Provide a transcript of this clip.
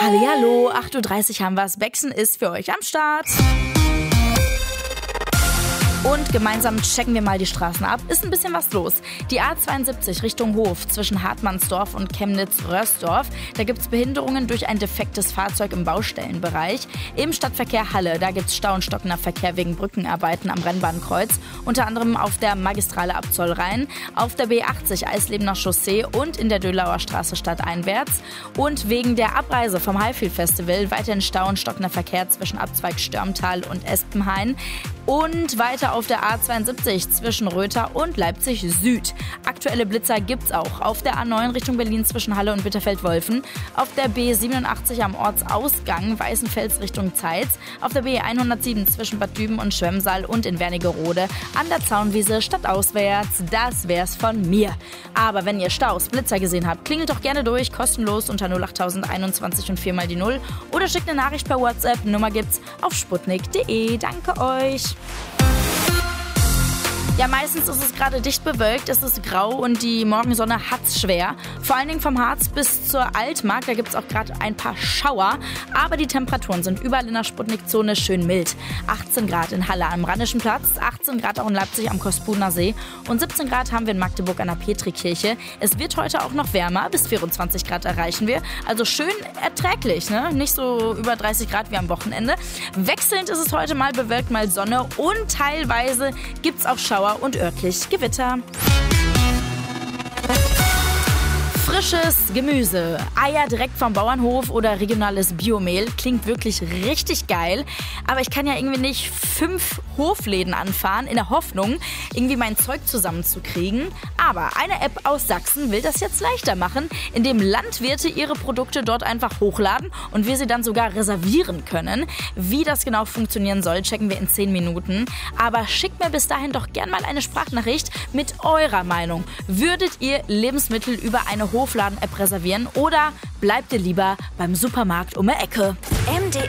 Hallihallo, 8:30 Uhr haben wir's. Bexen ist für euch am Start. Und gemeinsam checken wir mal die Straßen ab. Ist ein bisschen was los. Die A72 Richtung Hof zwischen Hartmannsdorf und Chemnitz-Röhrsdorf. Da gibt es Behinderungen durch ein defektes Fahrzeug im Baustellenbereich. Im Stadtverkehr Halle, da gibt es Stau und stockender Verkehr wegen Brückenarbeiten am Rennbahnkreuz. Unter anderem auf der Magistrale ab Zollrhein, auf der B80 Eislebener Chaussee und in der Dölauer Straße stadteinwärts. Und wegen der Abreise vom Highfield Festival weiterhin Stau und stockender Verkehr zwischen Abzweig Störmtal und Espenhain. Und weiter auf der A72 zwischen Röther und Leipzig Süd. Aktuelle Blitzer gibt's auch auf der A9 Richtung Berlin zwischen Halle und Bitterfeld-Wolfen, auf der B87 am Ortsausgang Weißenfels Richtung Zeitz, auf der B107 zwischen Bad Düben und Schwemmsaal und in Wernigerode an der Zaunwiese stadtauswärts. Das wär's von mir. Aber wenn ihr Staus, Blitzer gesehen habt, klingelt doch gerne durch, kostenlos unter 08021 und 4 mal die 0 oder schickt eine Nachricht per WhatsApp. Nummer gibt's auf sputnik.de. Danke euch. Ja, meistens ist es gerade dicht bewölkt, es ist grau und die Morgensonne hat's schwer. Vor allen Dingen vom Harz bis zur Altmark, da gibt's auch gerade ein paar Schauer. Aber die Temperaturen sind überall in der Sputnik-Zone schön mild. 18 Grad in Halle am Rheinischen Platz, 18 Grad auch in Leipzig am Kospuner See und 17 Grad haben wir in Magdeburg an der Petrikirche. Es wird heute auch noch wärmer, bis 24 Grad erreichen wir. Also schön erträglich, ne? Nicht so über 30 Grad wie am Wochenende. Wechselnd ist es heute mal bewölkt, mal Sonne und teilweise gibt's auch Schauer und örtlich Gewitter. Frisches Gemüse, Eier direkt vom Bauernhof oder regionales Biomehl klingt wirklich richtig geil. Aber ich kann ja irgendwie nicht 5 Hofläden anfahren in der Hoffnung, irgendwie mein Zeug zusammenzukriegen. Aber eine App aus Sachsen will das jetzt leichter machen, indem Landwirte ihre Produkte dort einfach hochladen und wir sie dann sogar reservieren können. Wie das genau funktionieren soll, checken wir in 10 Minuten. Aber schickt mir bis dahin doch gern mal eine Sprachnachricht mit eurer Meinung. Würdet ihr Lebensmittel über eine Hofladen-App reservieren oder bleibt ihr lieber beim Supermarkt um die Ecke?